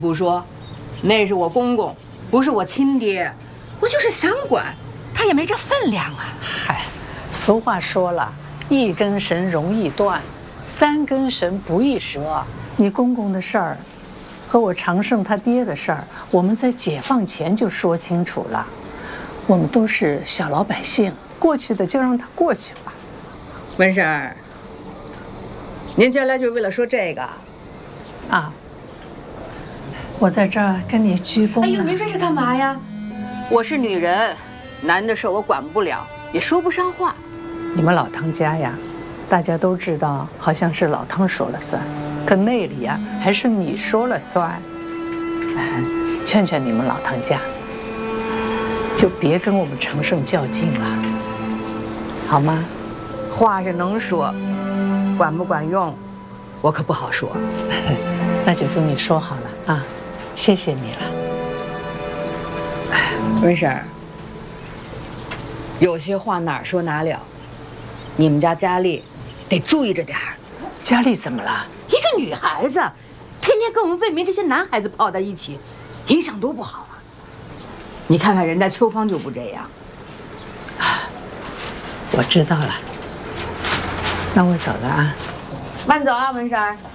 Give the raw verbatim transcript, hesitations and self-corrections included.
不说，那是我公公，不是我亲爹，我就是想管，他也没这分量啊。 嗨，俗话说了，一根绳容易断，三根绳不易折。你公公的事儿，和我常胜他爹的事儿，我们在解放前就说清楚了。我们都是小老百姓，过去的就让它过去吧。 文婶儿，您今儿来就是为了说这个啊？我在这儿跟你鞠躬。 哎呦，您这是干嘛呀？我是女人，男的事我管不了，也说不上话。 你们老汤家呀，大家都知道，好像是老汤说了算，可内里呀还是你说了算。劝劝你们老汤家，就别跟我们常胜较劲了，好吗？ 话是能说，管不管用，我可不好说。 那就跟你说好了啊，谢谢你了。 文婶儿，有些话哪儿说哪了，你们家佳丽得注意着点儿。 佳丽怎么了？ 一个女孩子，天天跟我们魏民这些男孩子泡在一起，影响多不好啊！你看看人家秋芳就不这样。 我知道了，那我走了啊。 慢走啊，文婶儿。